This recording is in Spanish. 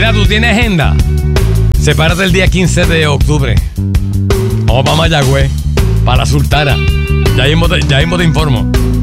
Mira, tú tienes agenda. Sepárate el día 15 de octubre. Vamos para Mayagüez, para la Sultana. Ya mismo te informo.